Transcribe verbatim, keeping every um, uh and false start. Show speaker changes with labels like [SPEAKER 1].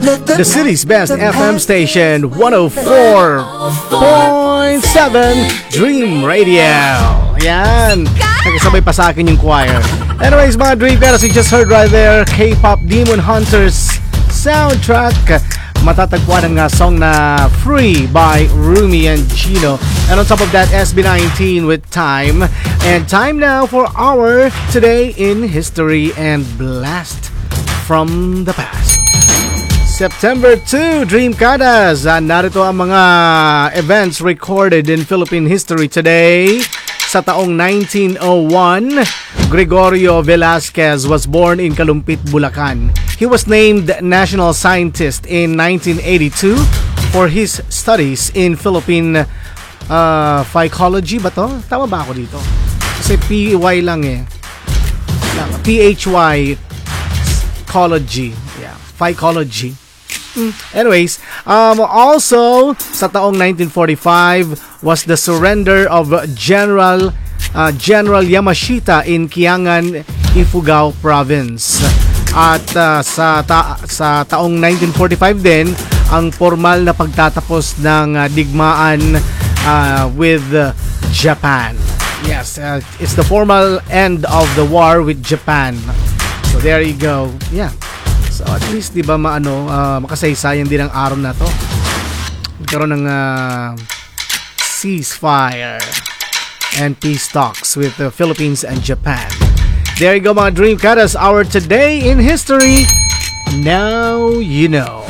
[SPEAKER 1] the city's best F M station, one oh four point seven Dream Radio. Yan, nagkasabay pa sa akin yung choir. Anyways, mga Dream Catters, you just heard right there, K-pop Demon Hunters soundtrack. Matatagpuan ang uh, song na Free by Rumi and Chino. And on top of that, S B nineteen with Time. And time now for our Today in History and Blast from the Past. September second, Dream Catters. Uh, narito ang mga events recorded in Philippine history today. Sa taong nineteen oh one, Gregorio Velasquez was born in Kalumpit, Bulacan. He was named National Scientist in nineteen eighty-two for his studies in Philippine uh, Phycology ba to? Tama ba ako dito? Kasi P Y lang eh. P H Y Ecology. Yeah, Phycology. Anyways, um, also sa taong nineteen forty-five was the surrender of General uh, General Yamashita in Kiangan, Ifugao Province. At uh, sa ta- sa taong nineteen forty-five din ang formal na pagtatapos ng uh, digmaan uh, with uh, Japan. Yes, uh, it's the formal end of the war with Japan. So there you go. Yeah. So at least 'di ba maano uh, makasaysayan din ang araw na 'to. Nagkaroon ng uh, ceasefire and peace talks with the Philippines and Japan. There you go, mga Dream Catters, our Today in History. Now you know.